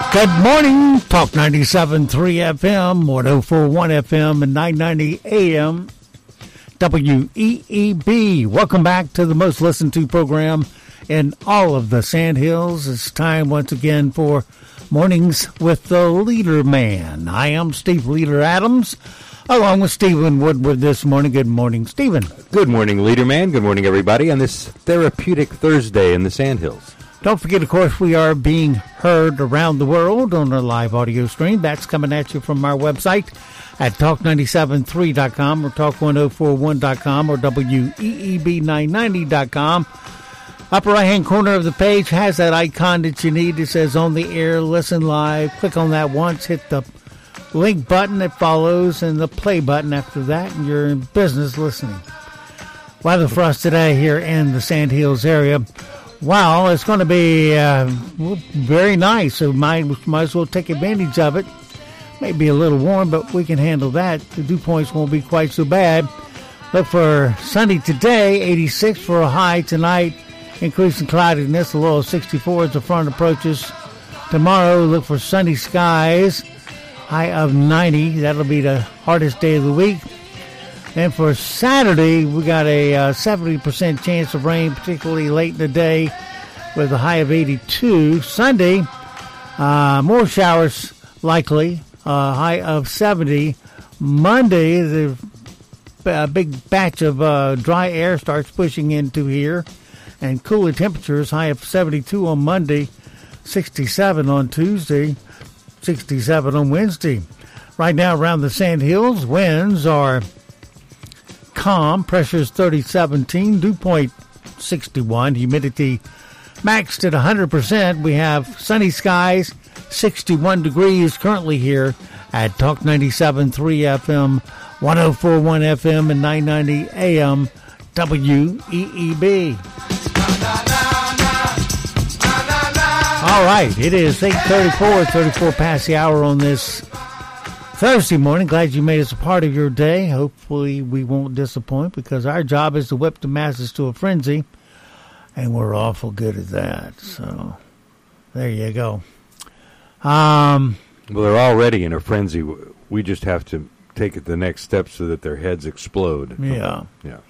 Good morning, Talk 97.3 FM, 104.1 FM, and 990 AM, WEEB. Welcome back to the most listened to program in all of the Sandhills. It's time once again for Mornings with the Leader Man. I am Steve Leader Adams, along with Stephen Woodward this morning. Good morning, Stephen. Good morning, Leader Man. Good morning, everybody, on this therapeutic Thursday in the Sandhills. Don't forget, of course, we are being heard around the world on our live audio stream. That's coming at you from our website at talk973.com or talk1041.com or weeb990.com. Upper right-hand corner of the page has that icon that you need. It says on the air, listen live. Click on that once, hit the link button that follows and the play button after that, and you're in business listening. Weather for us today here in the Sandhills area. Wow, it's going to be very nice, so might as well take advantage of it. Maybe a little warm, but we can handle that. The dew points won't be quite so bad. Look for sunny today, 86 for a high tonight. Increasing cloudiness, a low of 64 as the front approaches. Tomorrow, look for sunny skies, high of 90. That'll be the hardest day of the week. And for Saturday, we got a 70% chance of rain, particularly late in the day, with a high of 82. Sunday, more showers likely, high of 70. Monday, the big batch of dry air starts pushing into here, and cooler temperatures, high of 72 on Monday, 67 on Tuesday, 67 on Wednesday. Right now around the Sandhills, winds are calm, pressure is 3017, dew point 61, humidity maxed at 100%. We have sunny skies, 61 degrees currently here at Talk 97.3 FM, 104.1 FM, and 990 AM WEEB. All right, it is 8:34 past the hour on this Thursday morning. Glad you made us a part of your day. Hopefully we won't disappoint, because our job is to whip the masses to a frenzy, and we're awful good at that. So there you go. Well, they're already in a frenzy. We just have to take it the next step so that their heads explode. Yeah. Yeah.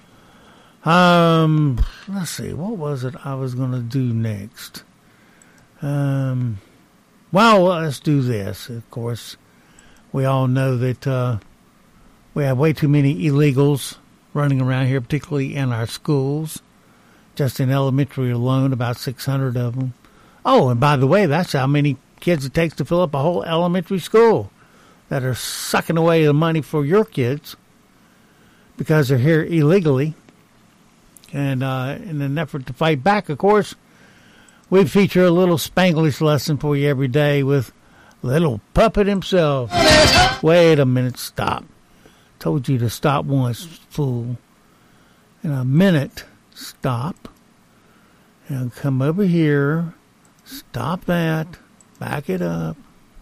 Let's see. What was it I was going to do next? Well, let's do this. Of course, we all know that we have way too many illegals running around here, particularly in our schools. Just in elementary alone, about 600 of them. Oh, and by the way, that's how many kids it takes to fill up a whole elementary school that are sucking away the money for your kids because they're here illegally. And in an effort to fight back, of course, we feature a little Spanglish lesson for you every day with Little Puppet himself. Wait a minute, stop. Told you to stop once, fool. In a minute, stop. And come over here. Stop that. Back it up.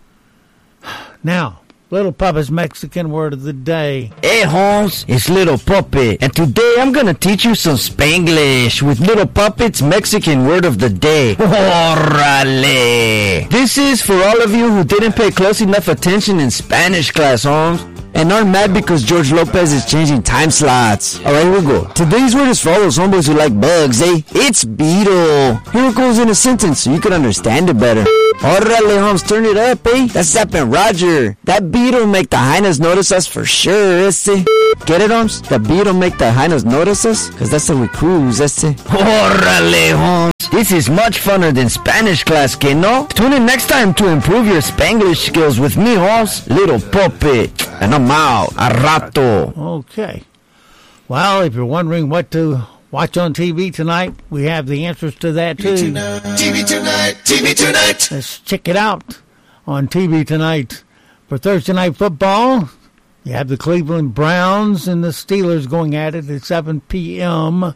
Now, Little Puppet's Mexican word of the day. Hey, Holmes, it's Little Puppet, and today I'm gonna teach you some Spanglish with Little Puppet's Mexican word of the day. Orale! This is for all of you who didn't pay close enough attention in Spanish class, Holmes, and aren't mad because George Lopez is changing time slots. Alright, here we go. Today's word is for all those homeboys who like bugs, eh? It's beetle. Here it goes in a sentence so you can understand it better. Orale, Holmes, turn it up, eh? That's Zappin' Roger. That beetle make the hyenas notice us for sure, ese. Get it, Holmes? The beetle make the hyenas notice us? Cause that's how we cruise, ese. Orale, Holmes. This is much funner than Spanish class, que no? Tune in next time to improve your Spanglish skills with me, Holmes, Little Puppet. And I'm out. A rato. Okay. Well, if you're wondering what to watch on TV tonight, we have the answers to that, too. TV tonight. Let's check it out on TV tonight. For Thursday Night Football, you have the Cleveland Browns and the Steelers going at it at 7 p.m.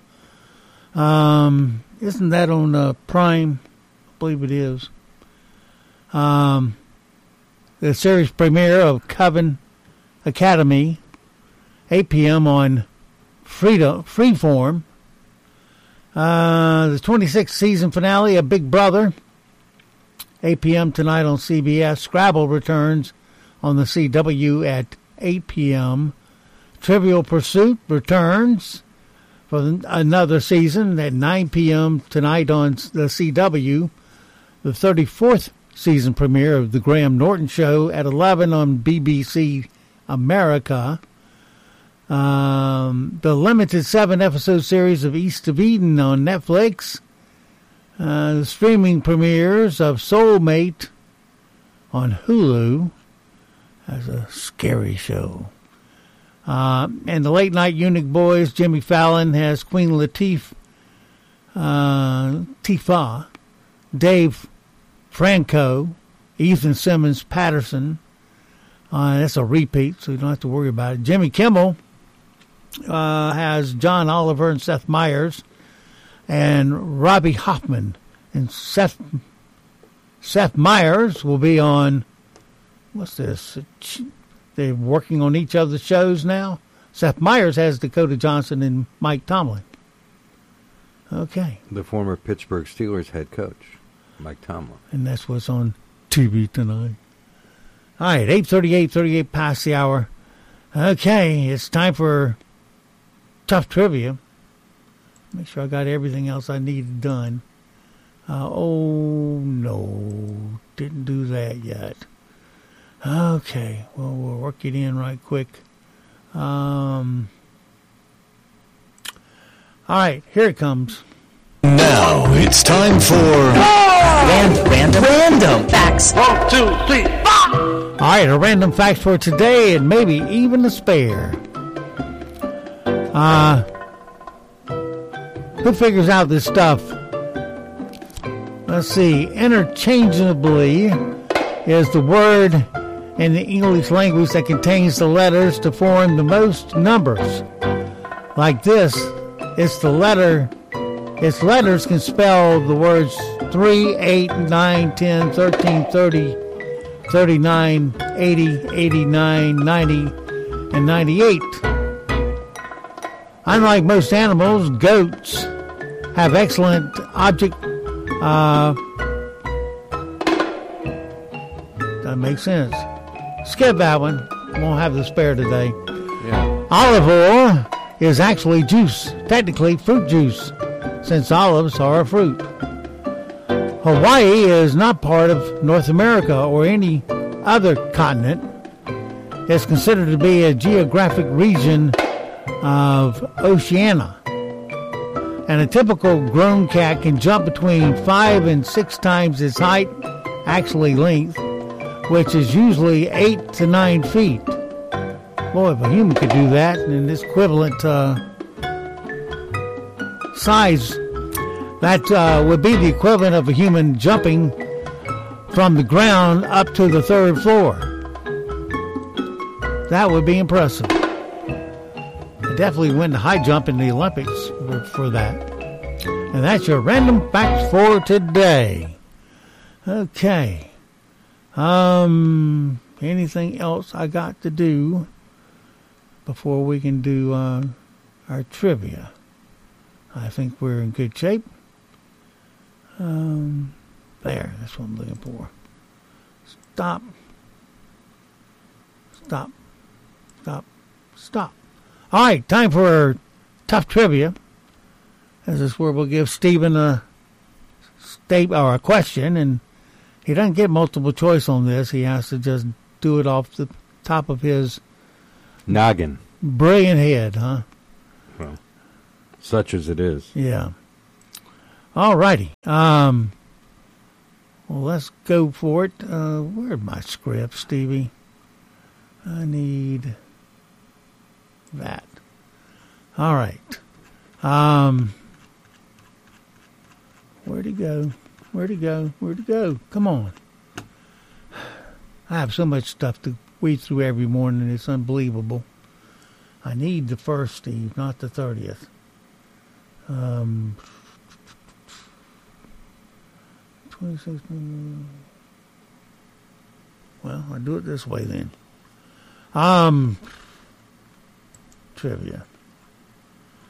Isn't that on Prime? I believe it is. The series premiere of Coven Academy, 8 p.m. on Freeform. The 26th season finale of Big Brother 8 p.m. tonight on CBS. Scrabble returns on the CW at 8 p.m. Trivial Pursuit returns for another season at 9 p.m. tonight on the CW. The 34th season premiere of The Graham Norton Show at 11 on BBC America. The limited 7-episode series of East of Eden on Netflix. The streaming premieres of Soulmate on Hulu. That's a scary show. And the Late Night Eunuch Boys, Jimmy Fallon has Queen Latifah, Dave Franco, Ethan Simmons Patterson. That's a repeat, so you don't have to worry about it. Jimmy Kimmel has John Oliver and Seth Meyers, and Robbie Hoffman. And Seth Meyers will be on, what's this? They're working on each other's shows now. Seth Meyers has Dakota Johnson and Mike Tomlin. Okay. The former Pittsburgh Steelers head coach, Mike Tomlin. And that's what's on TV tonight. All right, 8:38 past the hour. Okay, it's time for Tough Trivia. Make sure I got everything else I needed done. Oh, no, didn't do that yet. Okay, well, we'll work it in right quick. All right, here it comes. Now it's time for Random facts. 1, 2, 3, 4. All right, a random fact for today and maybe even a spare. Who figures out this stuff? Let's see. Interchangeably is the word in the English language that contains the letters to form the most numbers. Like this, its letters can spell the words 3, 8, 9, 10, 13, 30, 39, 80, 89, 90, and 98. Unlike most animals, goats have excellent object. That makes sense. Skip that one. Won't have the spare today. Yeah. Olive oil is actually juice, technically fruit juice, since olives are a fruit. Hawaii is not part of North America or any other continent. It's considered to be a geographic region of Oceania. And a typical grown cat can jump between 5 and 6 times its height, actually length, which is usually 8 to 9 feet. Boy, if a human could do that in this equivalent size, that would be the equivalent of a human jumping from the ground up to the 3rd floor. That would be impressive. I definitely win the high jump in the Olympics for that. And that's your random facts for today. Okay. Anything else I got to do before we can do our trivia? I think we're in good shape. There, that's what I'm looking for. Stop. All right, time for Tough Trivia. This is where we'll give Stephen a question, and he doesn't get multiple choice on this. He has to just do it off the top of his noggin. Brilliant head, huh? Well, such as it is. Yeah. All righty. Well, let's go for it. Where's my script, Stevie? I need that. All right. Where'd he go? Come on. I have so much stuff to weed through every morning. It's unbelievable. I need the first, Steve, not the 30th. 26. Well, I'll do it this way then. Trivia.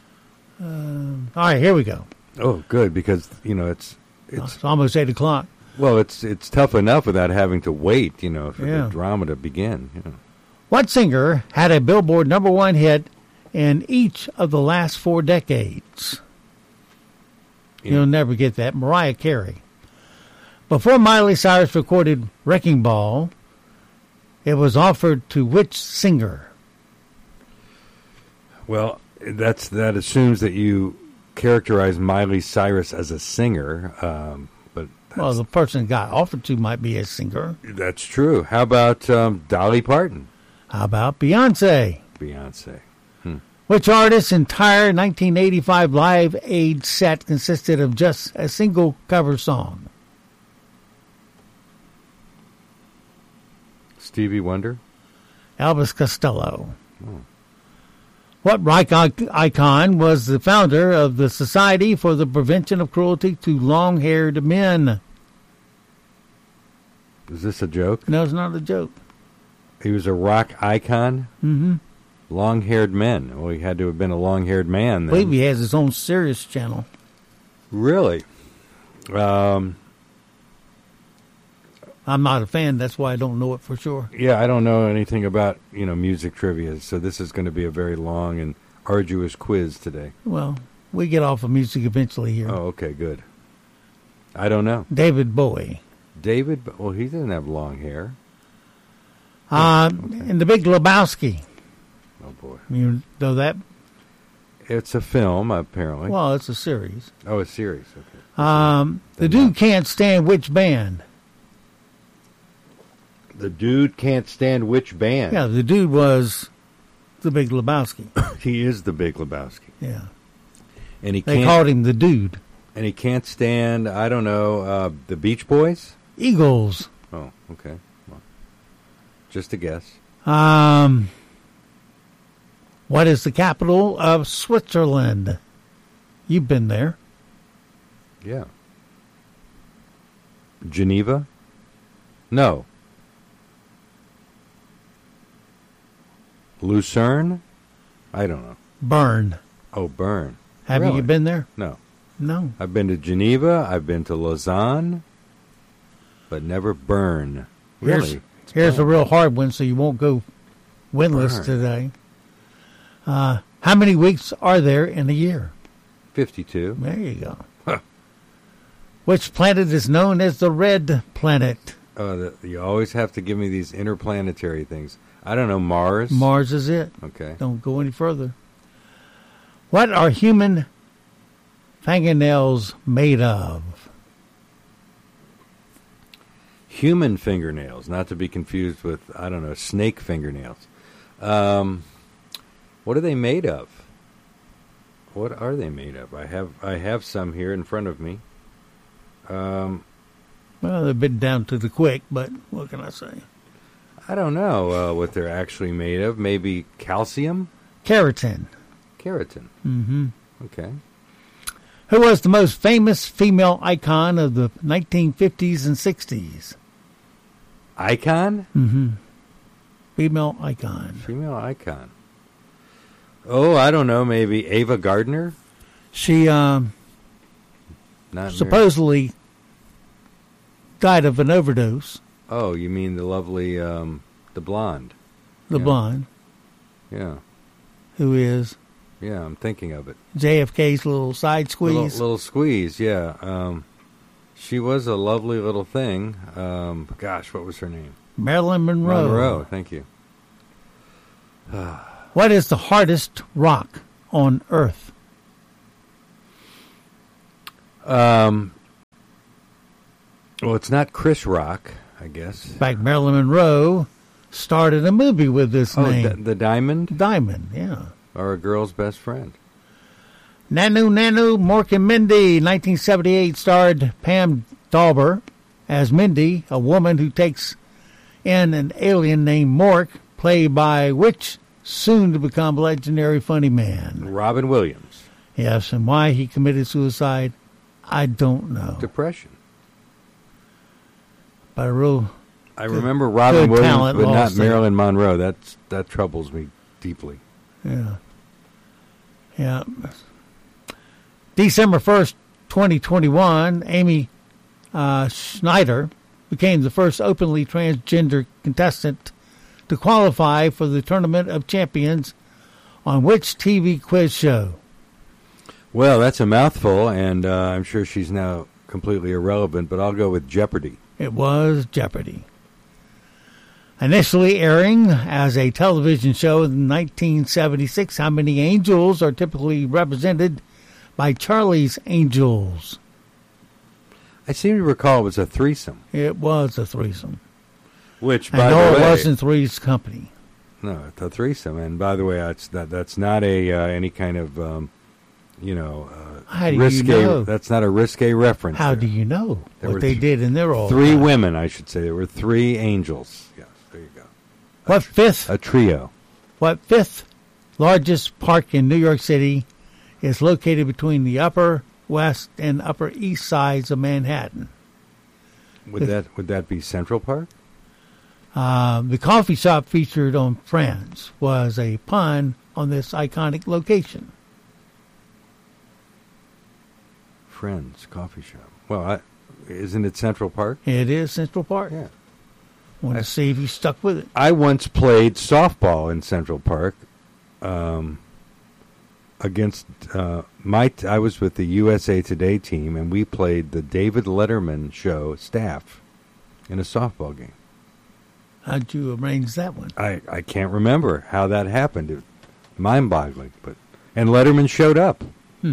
All right, here we go. Oh, good, because, it's It's almost 8 o'clock. Well, it's tough enough without having to wait, for Yeah. the drama to begin. What singer had a Billboard #1 hit in each of the last 4 decades? Yeah. You'll never get that. Mariah Carey. Before Miley Cyrus recorded Wrecking Ball, it was offered to which singer? Well, that assumes that you characterize Miley Cyrus as a singer, but Well, the person it got offered to might be a singer. that's true. How about Dolly Parton? How about Beyonce? Beyonce. Which artist's entire 1985 Live Aid set consisted of just a single cover song? Stevie Wonder? Elvis Costello. What rock icon was the founder of the Society for the Prevention of Cruelty to Long-Haired Men? Is this a joke? No, it's not a joke. He was a rock icon? Mm-hmm. Long-haired men. Well, he had to have been a long-haired man I then. believe he has his own Sirius channel. Really? I'm not a fan. That's why I don't know it for sure. Yeah, I don't know anything about, music trivia, so this is going to be a very long and arduous quiz today. Well, we get off of music eventually here. Oh, okay, good. I don't know. David Bowie. David, well, he didn't have long hair. In The Big Lebowski. Oh, boy. You know that? It's a film, apparently. Well, it's a series. Oh, a series, okay. The dude can't stand which band? The dude can't stand which band? Yeah, the dude was The Big Lebowski. He is the Big Lebowski. Yeah. And he They can't, called him the dude. And he can't stand, I don't know, the Beach Boys? Eagles. Oh, okay. Well, just a guess. What is the capital of Switzerland? You've been there. Yeah. Geneva? No. Lucerne? I don't know. Bern. Oh, Bern. Haven't Really? you been there? No. No. I've been to Geneva. I've been to Lausanne. But never Bern. Really? Here's a real hard one, so you won't go winless Bern. today. How many weeks are there in a year? 52. There you go. Huh. Which planet is known as the red planet? You always have to give me these interplanetary things. I don't know, Mars? Mars is it. Okay. Don't go any further. What are human fingernails made of? Human fingernails, not to be confused with, I don't know, snake fingernails. What are they made of? What are they made of? I have some here in front of me. Well, they've been down to the quick, but what can I say? I don't know what they're actually made of. Maybe calcium? Keratin. Keratin. Mm-hmm. Okay. Who was the most famous female icon of the 1950s and 60s? Icon? Mm-hmm. Female icon. Female icon. Oh, I don't know. Maybe Ava Gardner? She Not supposedly died of an overdose. Oh, you mean the lovely, the blonde? The Yeah. blonde, Yeah. who is Yeah, I'm thinking of it. JFK's little side squeeze. Little squeeze, yeah. She was a lovely little thing. Gosh, what was her name? Marilyn Monroe. Monroe, thank you. What is the hardest rock on Earth? Well, it's not Chris Rock, I guess. In fact, Marilyn Monroe starred in a movie with this name. The Diamond? Diamond, yeah. Or A Girl's Best Friend. Nanu, Mork and Mindy, 1978, starred Pam Dauber as Mindy, a woman who takes in an alien named Mork, played by which soon-to-become legendary funny man? Robin Williams. Yes, and why he committed suicide, I don't know. Depression. But a real I remember Robin good Williams, talent but not lost there. Marilyn Monroe. That troubles me deeply. Yeah. Yeah. December 1st, 2021, Amy Schneider became the first openly transgender contestant to qualify for the Tournament of Champions on which TV quiz show? Well, that's a mouthful, and I'm sure she's now completely irrelevant, but I'll go with Jeopardy! It was Jeopardy! Initially airing as a television show in 1976, How Many Angels are typically represented by Charlie's Angels? I seem to recall it was a threesome. It was a threesome. Which, And by the no, way... it wasn't Three's Company. No, it's a threesome. And by the way, that's not a any kind of, How do risque... you know? That's not a risque reference. How there. do you know There what were they did in their old Three time? women, I should say. There were three angels. Yes, there you go. What A trio. fifth largest park in New York City is located between the Upper West and Upper East sides of Manhattan? Would that be Central Park? The coffee shop featured on Friends was a pun on this iconic location. Friends Coffee Shop. Well, isn't it Central Park? It is Central Park. Yeah. Want to see if you stuck with it. I once played softball in Central Park against I was with the USA Today team, and we played the David Letterman show staff in a softball game. How'd you arrange that one? I can't remember how that happened. It mind-boggling, and Letterman showed up.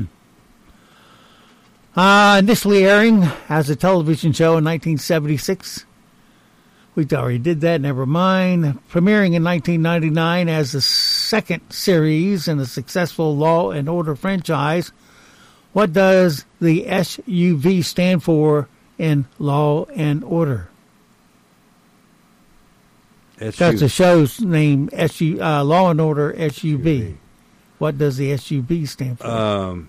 Initially airing as a television show in 1976. We already did that, never mind. Premiering in 1999 as the second series in a successful Law and Order franchise. What does the SUV stand for in Law and Order? That's the show's name, Law and Order SUV. What does the SUV stand for?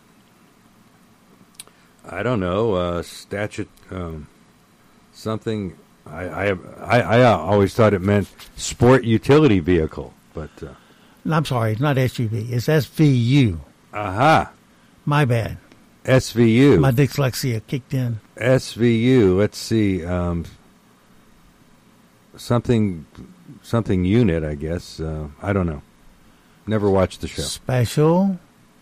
I don't know. Statute, something. I always thought it meant sport utility vehicle, but I'm sorry, it's not SUV. It's SVU. Aha. My bad. SVU. My dyslexia kicked in. SVU. Let's see. Something unit, I guess. I don't know. Never watched the show. Special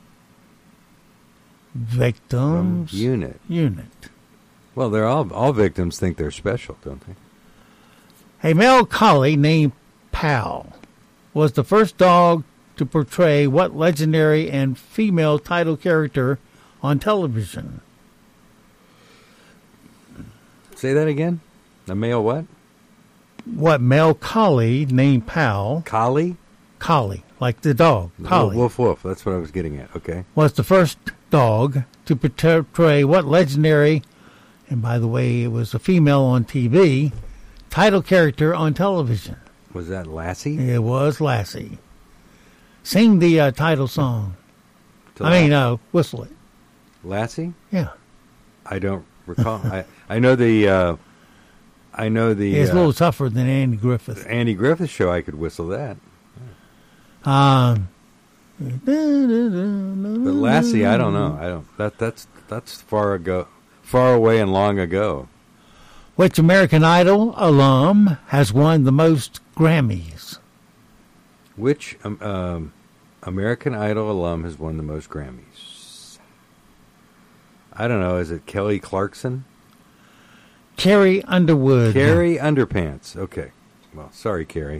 Victims Unit. Well, they're all victims think they're special, don't they? A male collie named Pal was the first dog to portray what legendary and female title character on television? Say that again? A male what? What male collie named Pal? Collie? Collie, like the dog. Collie. Woof, woof. That's what I was getting at. Okay. Was the first dog to portray what legendary, and by the way, it was a female on TV, title character on television? Was that Lassie? It was Lassie. Sing the title song. Whistle it. Lassie? Yeah. I don't recall. I know the. It's a little tougher than Andy Griffith. Andy Griffith show. I could whistle that. But But Lassie, I don't know. That's far away and long ago. Which American Idol alum has won the most Grammys? Which American Idol alum has won the most Grammys? I don't know. Is it Kelly Clarkson? Carrie Underwood. Carrie Underpants. Okay. Well, sorry, Carrie.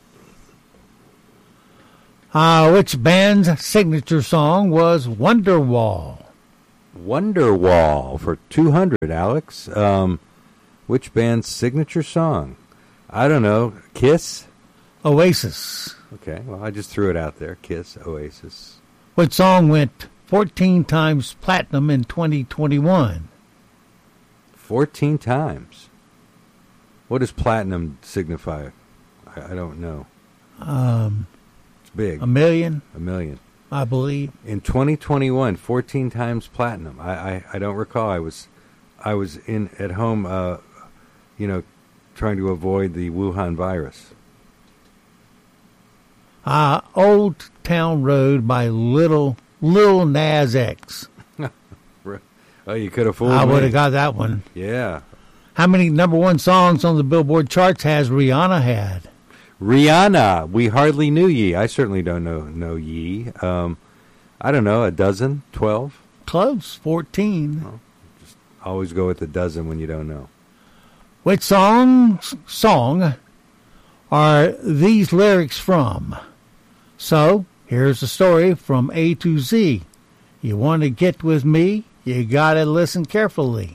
Which band's signature song was Wonderwall? Wonderwall for 200, Alex. Which band's signature song? I don't know. Kiss? Oasis. Okay, well, I just threw it out there. Kiss, Oasis. Which song went 14 times platinum in 2021? 14 times. What does platinum signify? I don't know. It's big. $1 million? $1 million. I believe. In 2021, 14 times platinum. I don't recall. I was at home, trying to avoid the Wuhan virus. Old Town Road by Lil Nas X. Oh, you could have fooled I me. would have got that one. Yeah. How many number one songs on the Billboard charts has Rihanna had? Rihanna, We Hardly Knew Ye. I certainly don't know Ye. I don't know, a dozen, 12? Close, 14. Always go with a dozen when you don't know. Which song are these lyrics from? So, here's the story from A to Z. You want to get with me? You got to listen carefully.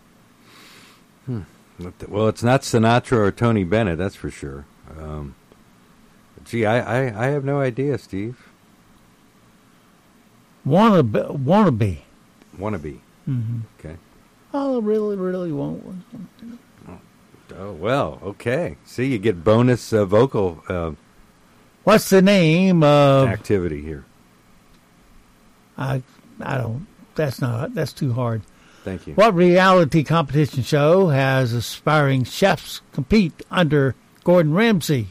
Well, it's not Sinatra or Tony Bennett, that's for sure. Gee, I have no idea, Steve. Wannabe. Wannabe. Mm-hmm. Okay. Oh, really won't. Oh, well, okay. See, you get bonus vocal What's the name of... activity here. I don't... That's too hard. Thank you. What reality competition show has aspiring chefs compete under Gordon Ramsay?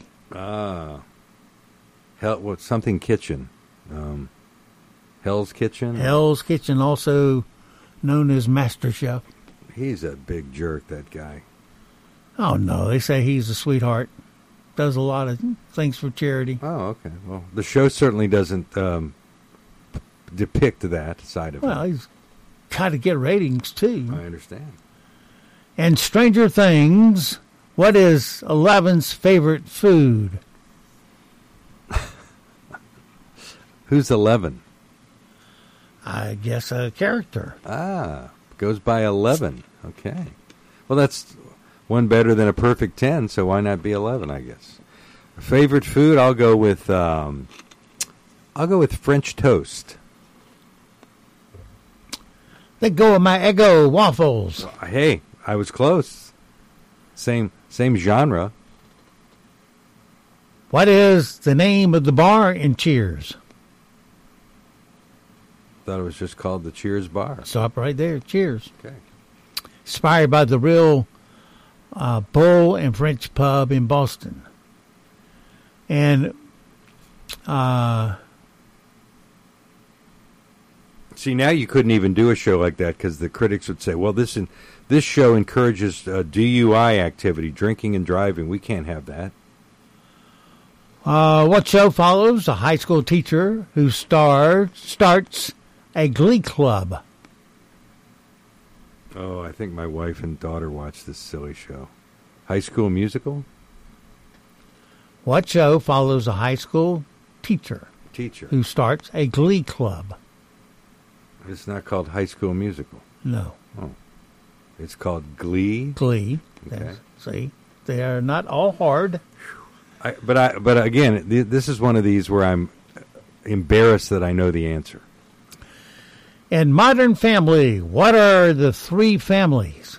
Something Kitchen. Hell's Kitchen? Hell's Kitchen, also known as Master Chef. He's a big jerk, that guy. Oh, no. They say he's a sweetheart. Does a lot of things for charity. Oh, okay. Well, the show certainly doesn't depict that side of Well, it. he's got to get ratings, too. I understand. And Stranger Things, what is Eleven's favorite food? Who's 11? I guess a character. Goes by 11. Okay. Well, that's one better than a perfect 10, so why not be 11, I guess. Favorite food, I'll go with French toast. Let go of my Eggo waffles. Hey, I was close. Same genre. What is the name of the bar in Cheers? Thought it was just called the Cheers Bar. Stop right there. Cheers. Okay. Inspired by the real Bull and French pub in Boston. And see, now you couldn't even do a show like that because the critics would say, well, this show encourages DUI activity, drinking and driving. We can't have that. What show follows a high school teacher who starts a glee club? Oh, I think my wife and daughter watch this silly show. High School Musical? What show follows a high school teacher Teacher. who starts a glee club? It's not called High School Musical. No. It's called Glee. Glee. Okay. See, they are not all hard. But again, this is one of these where I'm embarrassed that I know the answer. In Modern Family, what are the three families?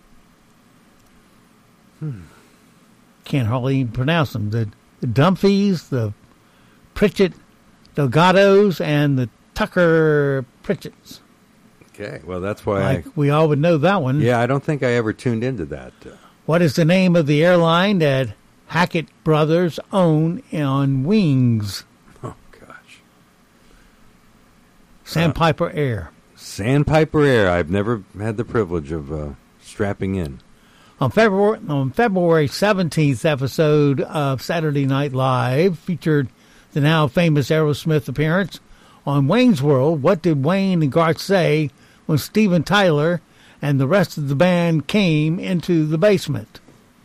Can't hardly even pronounce them. The Dumphys, the Pritchett Delgados, and the Tucker Pritchetts. Okay, well, that's why we all would know that one. Yeah, I don't think I ever tuned into that. What is the name of the airline that Hackett brothers own on Wings? Oh, gosh. Sandpiper Air. Sandpiper Air. I've never had the privilege of strapping in. On February 17th episode of Saturday Night Live featured the now famous Aerosmith appearance on Wayne's World. What did Wayne and Garth say when Steven Tyler and the rest of the band came into the basement?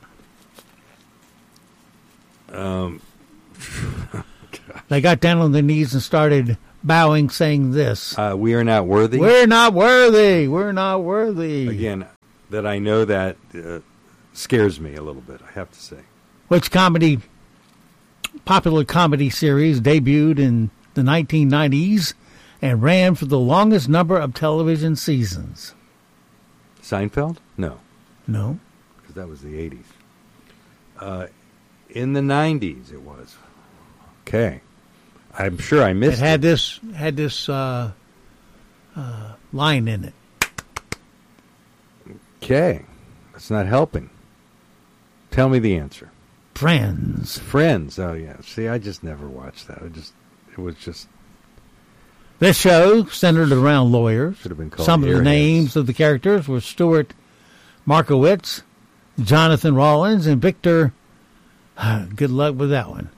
They got down on their knees and started bowing, saying this. We are not worthy. We're not worthy. We're not worthy. Again, that I know that scares me a little bit, I have to say. Which popular comedy series debuted in the 1990s and ran for the longest number of television seasons? Seinfeld? No. No. Because that was the 80s. In the 90s it was. Okay. I'm sure I missed it. Had this line in it. Okay. That's not helping. Tell me the answer. Friends. Friends. Oh, yeah. See, I just never watched that. It was just... This show centered around lawyers. Should have been called Some of the Airheads. names of the characters were Stuart Markowitz, Jonathan Rollins, and Victor. Good luck with that one.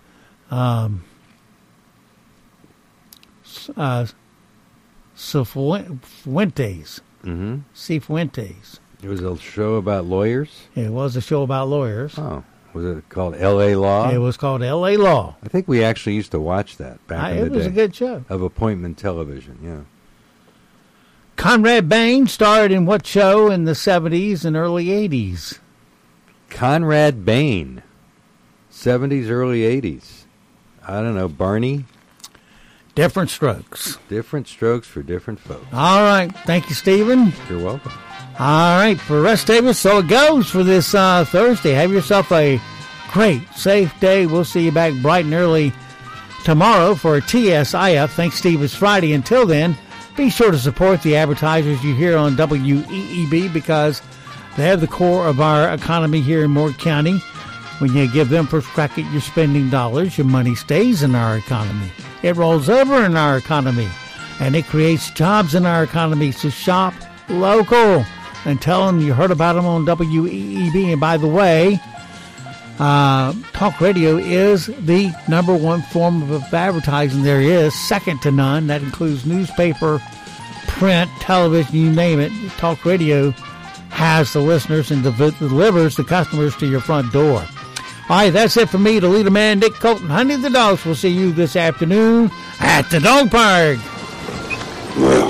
Cifuentes. Mm-hmm. Cifuentes. It was a show about lawyers? It was a show about lawyers. Oh. Was it called L.A. Law? It was called L.A. Law. I think we actually used to watch that back in the day. It was a good show. Of appointment television, yeah. Conrad Bain starred in what show in the 70s and early 80s? Conrad Bain. 70s, early 80s. I don't know. Barney? Different Strokes. Different strokes for different folks. All right. Thank you, Stephen. You're welcome. All right. For Russ Davis, so it goes for this Thursday. Have yourself a great, safe day. We'll see you back bright and early tomorrow for TSIF. Thanks, Steve. It's Friday. Until then, be sure to support the advertisers you hear on WEEB because they have the core of our economy here in Moore County. When you give them first crack at your spending dollars, your money stays in our economy. It rolls over in our economy, and it creates jobs in our economy. So shop local and tell them you heard about them on WEEB. And by the way, talk radio is the number one form of advertising there is, second to none. That includes newspaper, print, television, you name it. Talk radio has the listeners and delivers the customers to your front door. All right, that's it for me, the leader man, Dick Colton, Honey the Dogs. We'll see you this afternoon at the dog park. Well,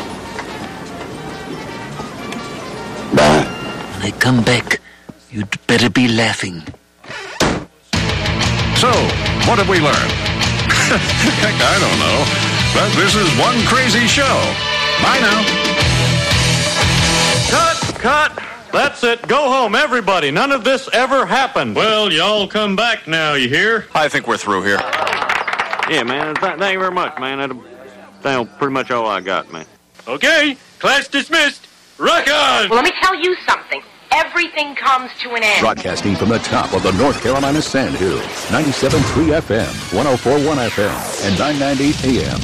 bye. When I come back, you'd better be laughing. So, what have we learned? Heck, I don't know. But this is one crazy show. Bye now. Cut! That's it. Go home, everybody. None of this ever happened. Well, y'all come back now, you hear? I think we're through here. Yeah, man. Thank you very much, man. That's pretty much all I got, man. Okay, class dismissed. Rock on! Well, let me tell you something. Everything comes to an end. Broadcasting from the top of the North Carolina Sand Hills, 97.3 FM, 104.1 FM, and 990 AM,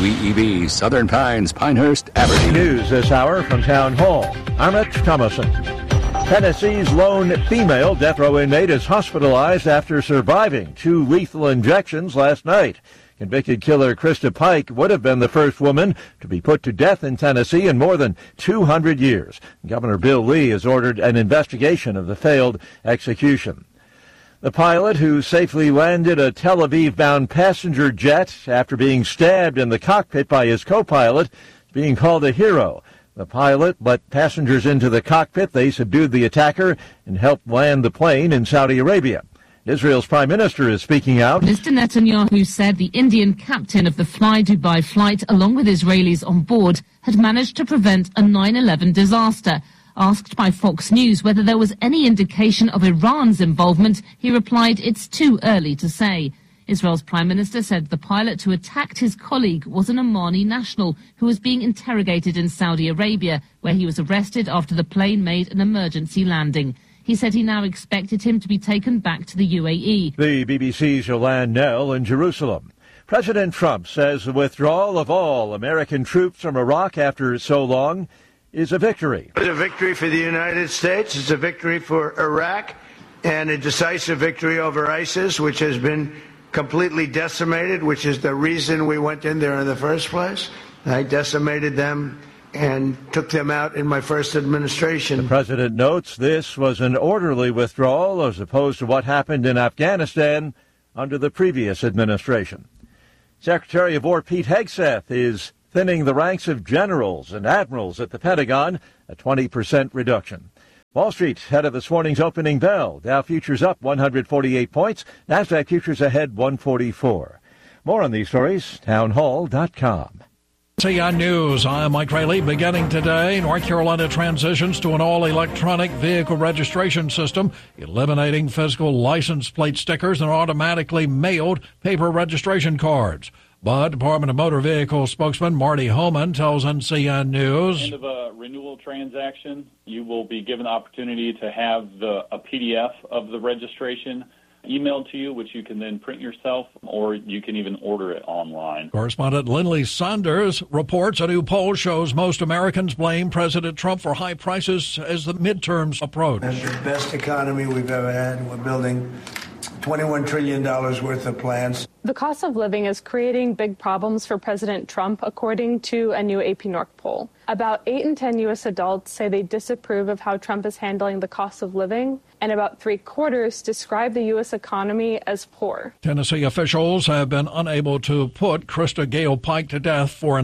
WEEB, Southern Pines, Pinehurst, Aberdeen. News this hour from Town Hall. I'm Rich Thomason. Tennessee's lone female death row inmate is hospitalized after surviving 2 lethal injections last night. Convicted killer Krista Pike would have been the first woman to be put to death in Tennessee in more than 200 years. Governor Bill Lee has ordered an investigation of the failed execution. The pilot who safely landed a Tel Aviv-bound passenger jet after being stabbed in the cockpit by his co-pilot is being called a hero. The pilot let passengers into the cockpit. They subdued the attacker and helped land the plane in Saudi Arabia. Israel's prime minister is speaking out. Mr. Netanyahu said the Indian captain of the Fly Dubai flight, along with Israelis on board, had managed to prevent a 9/11 disaster. Asked by Fox News whether there was any indication of Iran's involvement, he replied, "It's too early to say." Israel's prime minister said the pilot who attacked his colleague was an Omani national who was being interrogated in Saudi Arabia, where he was arrested after the plane made an emergency landing. He said he now expected him to be taken back to the UAE. The BBC's Yolande Knell in Jerusalem. President Trump says the withdrawal of all American troops from Iraq after so long is a victory. It's a victory for the United States. It's a victory for Iraq and a decisive victory over ISIS, which has been completely decimated, which is the reason we went in there in the first place. I decimated them and took them out in my first administration. The president notes this was an orderly withdrawal as opposed to what happened in Afghanistan under the previous administration. Secretary of War Pete Hegseth is thinning the ranks of generals and admirals at the Pentagon, a 20% reduction. Wall Street ahead of this morning's opening bell. Dow futures up 148 points. NASDAQ futures ahead 144. More on these stories, townhall.com. CN News, I'm Mike Rayleigh. Beginning today, North Carolina transitions to an all-electronic vehicle registration system, eliminating physical license plate stickers and automatically mailed paper registration cards. But Department of Motor Vehicle spokesman Marty Homan tells NCN News, At the end of a renewal transaction, you will be given the opportunity to have a PDF of the registration emailed to you, which you can then print yourself, or you can even order it online. Correspondent Lindley Saunders reports a new poll shows most Americans blame President Trump for high prices as the midterms approach. It's the best economy we've ever had. We're building $21 trillion worth of plants. The cost of living is creating big problems for President Trump, according to a new AP North poll. About 8 in 10 U.S. adults say they disapprove of how Trump is handling the cost of living, and about 3/4 describe the U.S. economy as poor. Tennessee officials have been unable to put Krista Gale Pike to death for a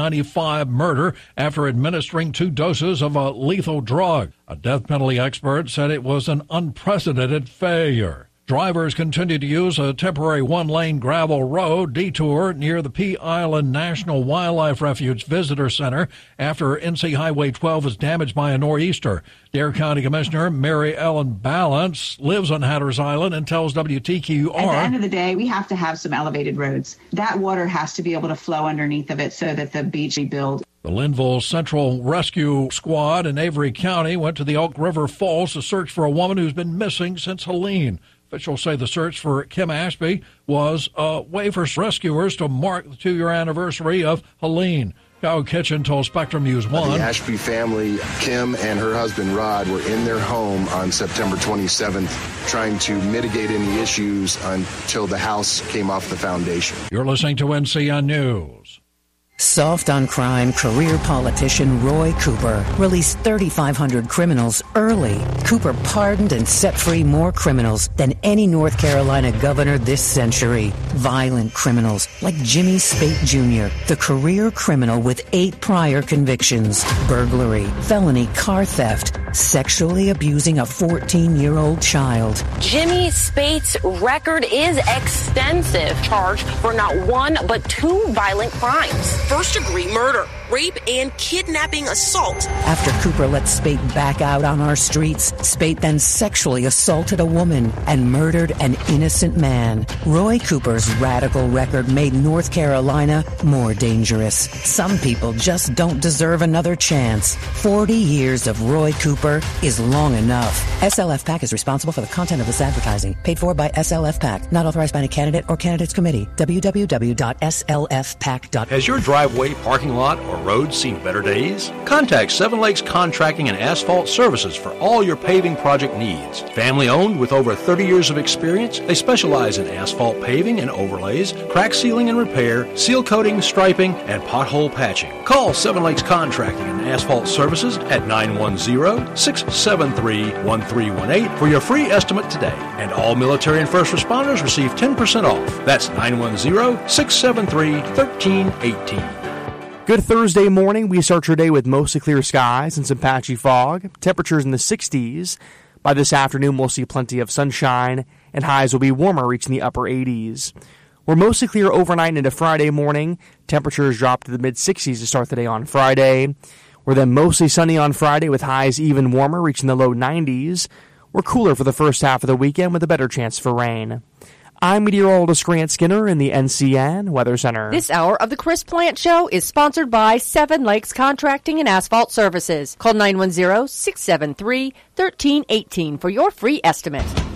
1995 murder after administering 2 doses of a lethal drug. A death penalty expert said it was an unprecedented failure. Drivers continue to use a temporary 1-lane gravel road detour near the Pea Island National Wildlife Refuge Visitor Center after NC Highway 12 was damaged by a nor'easter. Dare County Commissioner Mary Ellen Balance lives on Hatteras Island and tells WTQR. At the end of the day, we have to have some elevated roads. That water has to be able to flow underneath of it so that the beach rebuild. The Linville Central Rescue Squad in Avery County went to the Elk River Falls to search for a woman who's been missing since Helene. Officials say the search for Kim Ashby was a way for rescuers to mark the 2-year anniversary of Helene. Kyle Kitchen told Spectrum News 1. The Ashby family, Kim and her husband Rod, were in their home on September 27th trying to mitigate any issues until the house came off the foundation. You're listening to NCN News. Soft on crime career politician Roy Cooper released 3,500 criminals early. Cooper pardoned and set free more criminals than any North Carolina governor this century. Violent criminals like Jimmy Spate Jr., the career criminal with 8 prior convictions: burglary, felony car theft, sexually abusing a 14-year-old child. Jimmy Spate's record is extensive, charged for not 1 but 2 violent crimes. First-degree murder, rape, and kidnapping assault. After Cooper let Spate back out on our streets, Spate then sexually assaulted a woman and murdered an innocent man. Roy Cooper's radical record made North Carolina more dangerous. Some people just don't deserve another chance. 40 years of Roy Cooper is long enough. SLF PAC is responsible for the content of this advertising. Paid for by SLF PAC. Not authorized by any candidate or candidates committee. www.slfpac.com. Has your driveway, parking lot, or road seen better days? Contact Seven Lakes Contracting and Asphalt Services for all your paving project needs. Family owned with over 30 years of experience, they specialize in asphalt paving and overlays, crack sealing and repair, seal coating, striping, and pothole patching. Call Seven Lakes Contracting and Asphalt Services at 910-673-1318 for your free estimate today. And all military and first responders receive 10% off. That's 910-673-1318. Good Thursday morning. We start your day with mostly clear skies and some patchy fog. Temperatures in the 60s. By this afternoon, we'll see plenty of sunshine, and highs will be warmer, reaching the upper 80s. We're mostly clear overnight into Friday morning. Temperatures drop to the mid-60s to start the day on Friday. We're then mostly sunny on Friday with highs even warmer, reaching the low 90s. We're cooler for the first half of the weekend with a better chance for rain. I'm meteorologist Grant Skinner in the NCN Weather Center. This hour of the Chris Plant Show is sponsored by Seven Lakes Contracting and Asphalt Services. Call 910-673-1318 for your free estimate.